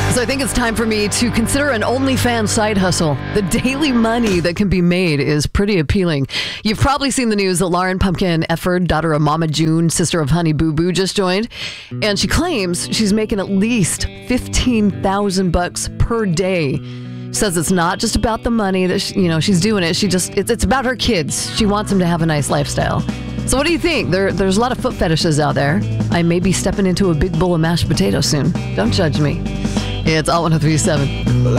So I think it's time for me to consider an OnlyFans side hustle. The daily money that can be made is pretty appealing. You've probably seen the news that Lauren Pumpkin Efford, daughter of Mama June, sister of Honey Boo Boo, just joined. And she claims she's making at least $15,000 per day. She says it's not just about the money that she's doing it. It's about her kids. She wants them to have a nice lifestyle. So what do you think? There's a lot of foot fetishes out there. I may be stepping into a big bowl of mashed potatoes soon. Don't judge me. It's All 103.7.